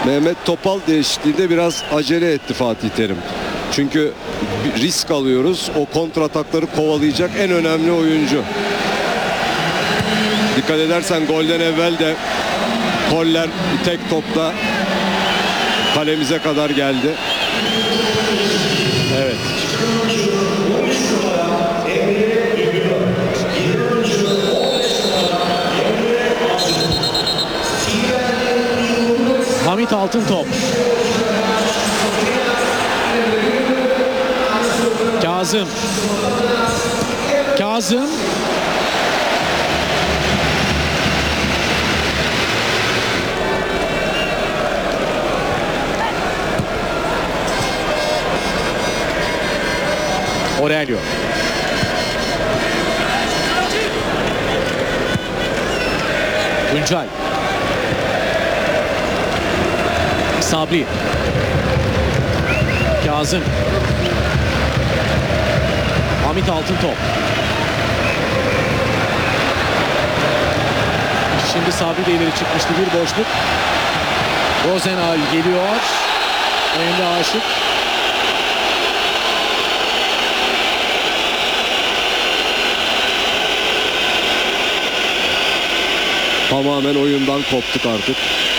Mehmet Topal değişikliğinde biraz acele etti Fatih Terim. Çünkü risk alıyoruz. O kontratakları kovalayacak en önemli oyuncu. Dikkat edersen golden evvel de Koller tek topla kalemize kadar geldi. Evet. Hamit Altıntop. Kazım. Kazım. Aurelio. Tuncay. Sabri. Kazım. Hamit Altıntop. Şimdi Sabri de ileri çıkmıştı. Bir boşluk. Rozenal geliyor. Emre Aşık. Tamamen oyundan koptuk artık.